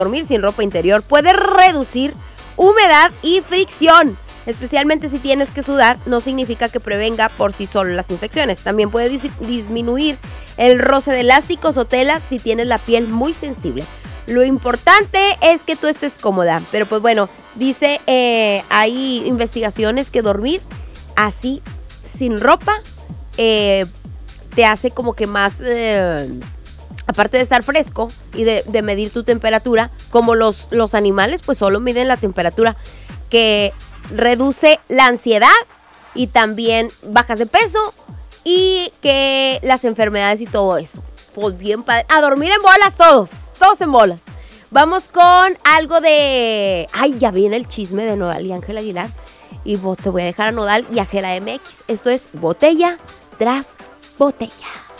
dormir sin ropa interior puede reducir humedad y fricción. Especialmente si tienes que sudar, no significa que prevenga por sí solo las infecciones. También puede disminuir el roce de elásticos o telas si tienes la piel muy sensible. Lo importante es que tú estés cómoda. Pero pues bueno, dice, hay investigaciones que dormir así, sin ropa, te hace como que más, aparte de estar fresco y de medir tu temperatura, como los animales pues solo miden la temperatura, que reduce la ansiedad y también bajas de peso y que las enfermedades y todo eso. Pues bien padre. A dormir en bolas todos en bolas. Vamos con algo de... Ay, ya viene el chisme de Nodal y Ángel Aguilar. Y te voy a dejar a Nodal y a Jera MX. Esto es Botella tras Botella.